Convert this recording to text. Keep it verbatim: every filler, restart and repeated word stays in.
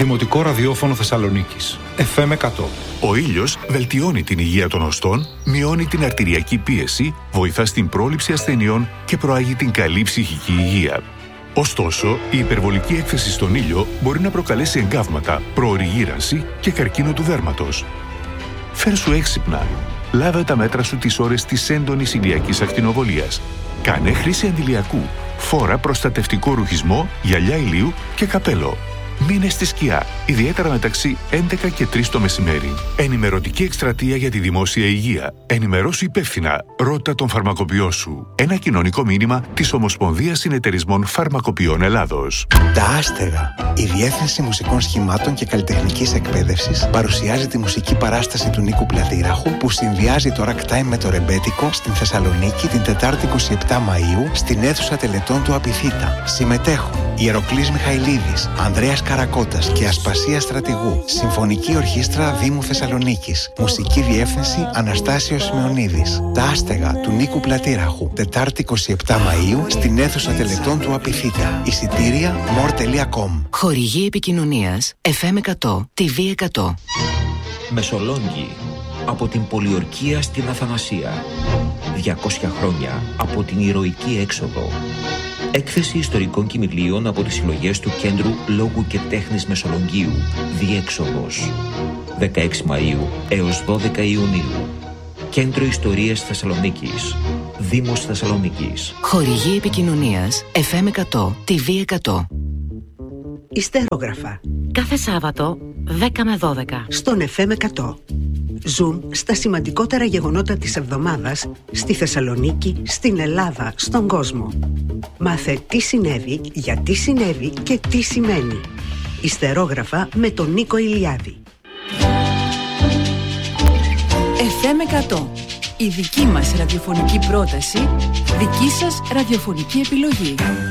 Δημοτικό Ραδιόφωνο Θεσσαλονίκης. εφ εμ εκατό. Ο ήλιος βελτιώνει την υγεία των οστών, μειώνει την αρτηριακή πίεση, βοηθά στην πρόληψη ασθενειών και προάγει την καλή ψυχική υγεία. Ωστόσο, η υπερβολική έκθεση στον ήλιο μπορεί να προκαλέσει εγκάβματα, προωρή γύρανση και καρκίνο του δέρματος. Φέρσου έξυπνα. Λάβε τα μέτρα σου τις ώρες της έντονης ηλιακής ακτινοβολίας. Κάνε χρήση αντιλιακού. Φόρα προστατευτικό ρουχισμό, γυαλιά ηλίου και καπέλο. Μείνε στη σκιά, ιδιαίτερα μεταξύ έντεκα και τρεις το μεσημέρι. Ενημερωτική εκστρατεία για τη δημόσια υγεία. Ενημερώσου υπεύθυνα. Ρώτα τον φαρμακοποιό σου. Ένα κοινωνικό μήνυμα της Ομοσπονδίας Συνεταιρισμών Φαρμακοποιών Ελλάδος. Τα Άστεγα. Η Διεύθυνση Μουσικών Σχημάτων και Καλλιτεχνικής Εκπαίδευσης παρουσιάζει τη μουσική παράσταση του Νίκου Πλατήραχου που συνδυάζει το ragtime με το ρεμπέτικο στην Θεσσαλονίκη την Τετάρτη είκοσι επτά Μαΐου στην αίθουσα τελετών του Απιθύτα. Συμμετέχουν Ιεροκλής Μιχαηλίδης, Ανδρέας Καρακώτας και Ασπασία Στρατηγού. Συμφωνική Ορχήστρα Δήμου Θεσσαλονίκης. Μουσική Διεύθυνση Αναστάσιος Σημεωνίδης. Τα Άστεγα του Νίκου Πλατήραχου. Τετάρτη είκοσι επτά Μαΐου στην αίθουσα τελετών του Απιθύτα. Εισιτήρια μορ τελεία κομ. Χορηγή επικοινωνίας εφ εμ εκατό, τι βι εκατό. Μεσολόγγι. Από την Πολιορκία στην Αθανασία. διακόσια χρόνια από την ηρωική έξοδο. Έκθεση ιστορικών κημηλίων από τις συλλογές του Κέντρου Λόγου και Τέχνης Μεσολογγίου. Διέξοδος. δεκαέξι Μαΐου έως δώδεκα Ιουνίου. Κέντρο Ιστορίας Θεσσαλονίκης. Δήμος Θεσσαλονίκης. Χορηγή επικοινωνίας εφ εμ εκατό, τι βι εκατό. Ιστερόγραφα. Κάθε Σάββατο δέκα με δώδεκα. Στον εφ εμ εκατό. Ζουμ στα σημαντικότερα γεγονότα της εβδομάδας στη Θεσσαλονίκη, στην Ελλάδα, στον κόσμο. Μάθε τι συνέβη, γιατί συνέβη και τι σημαίνει. Ιστερόγραφα με τον Νίκο Ηλιάδη. εφ εμ εκατό. Η δική μας ραδιοφωνική πρόταση, δική σας ραδιοφωνική επιλογή.